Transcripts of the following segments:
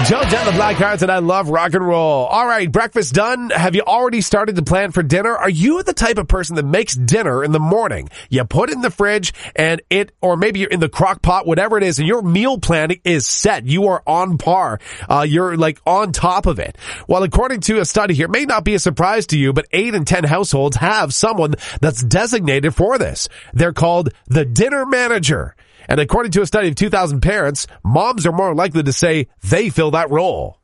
Joe Jet, the Black Hearts, and I love rock and roll. All right, breakfast done. Have you already started to plan for dinner? Are you the type of person that makes dinner in the morning? You put it in the fridge or maybe you're in the crock pot, whatever it is, and your meal planning is set. You are on par. You're like on top of it. Well, according to a study here, it may not be a surprise to you, but 8 in 10 households have someone that's designated for this. They're called the dinner manager. And according to a study of 2,000 parents, moms are more likely to say they fill that role.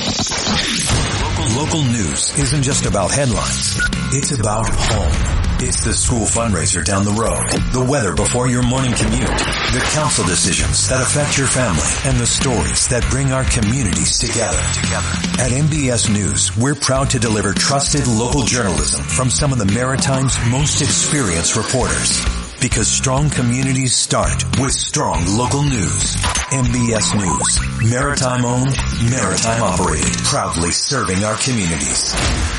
Local news isn't just about headlines. It's about home. It's the school fundraiser down the road, the weather before your morning commute, the council decisions that affect your family, and the stories that bring our communities together. At MBS News, we're proud to deliver trusted local journalism from some of the Maritime's most experienced reporters. Because strong communities start with strong local news. MBS News. Maritime owned, maritime operated. Proudly serving our communities.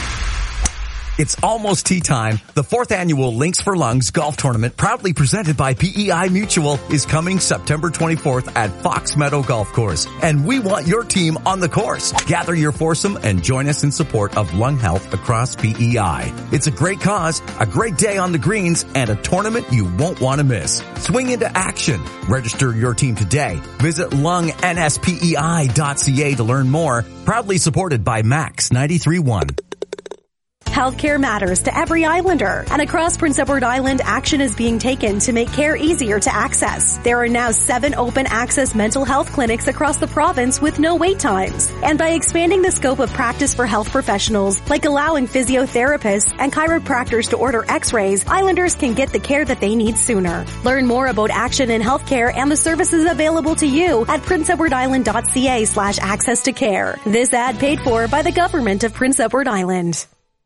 It's almost tea time. The 4th annual Links for Lungs golf tournament, proudly presented by PEI Mutual, is coming September 24th at Fox Meadow Golf Course. And we want your team on the course. Gather your foursome and join us in support of lung health across PEI. It's a great cause, a great day on the greens, and a tournament you won't want to miss. Swing into action. Register your team today. Visit lungNSPEI.ca to learn more. Proudly supported by Max 93.1. Healthcare matters to every islander, and across Prince Edward Island, action is being taken to make care easier to access. There are now 7 open access mental health clinics across the province with no wait times. And by expanding the scope of practice for health professionals, like allowing physiotherapists and chiropractors to order x-rays, islanders can get the care that they need sooner. Learn more about action in healthcare and the services available to you at princeedwardisland.ca/access to care. This ad paid for by the government of Prince Edward Island.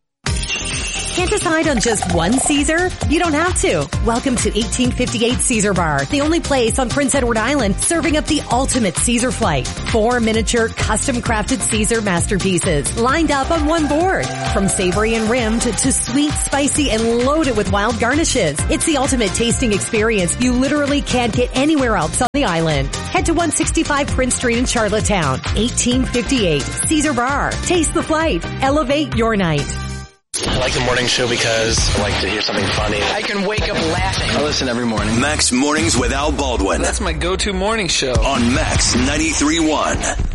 Can't decide on just one Caesar? You don't have to. Welcome to 1858 Caesar Bar, the only place on Prince Edward Island serving up the ultimate Caesar flight. 4 miniature, custom-crafted Caesar masterpieces lined up on one board. From savory and rimmed to sweet, spicy, and loaded with wild garnishes. It's the ultimate tasting experience you literally can't get anywhere else on the island. Head to 165 Prince Street in Charlottetown. 1858 Caesar Bar. Taste the flight. Elevate your night. I like the morning show because I like to hear something funny. I can wake up laughing. I listen every morning. Max Mornings with Al Baldwin. That's my go-to morning show. On Max 93.1.